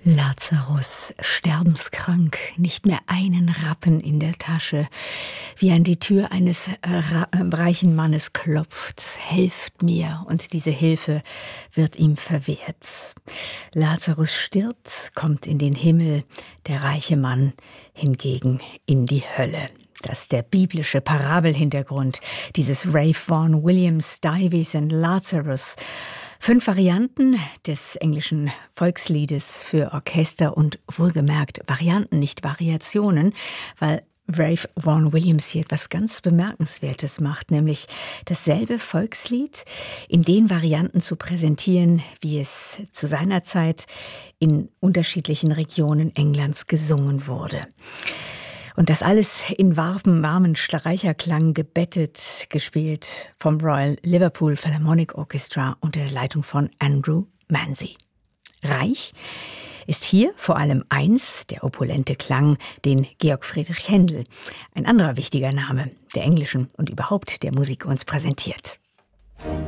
Lazarus, sterbenskrank, nicht mehr einen Rappen in der Tasche, wie an die Tür eines reichen Mannes klopft, helft mir, und diese Hilfe wird ihm verwehrt. Lazarus stirbt, kommt in den Himmel, der reiche Mann hingegen in die Hölle. Das ist der biblische Parabelhintergrund dieses Ralph Vaughan Williams, Dives and Lazarus. 5 Varianten des englischen Volksliedes für Orchester und wohlgemerkt Varianten, nicht Variationen, weil Ralph Vaughan Williams hier etwas ganz Bemerkenswertes macht, nämlich dasselbe Volkslied in den Varianten zu präsentieren, wie es zu seiner Zeit in unterschiedlichen Regionen Englands gesungen wurde. Und das alles in warmen Streicherklang gebettet, gespielt vom Royal Liverpool Philharmonic Orchestra unter der Leitung von Andrew Manzi. Reich ist hier vor allem eins, der opulente Klang, den Georg Friedrich Händel, ein anderer wichtiger Name der englischen und überhaupt der Musik, uns präsentiert.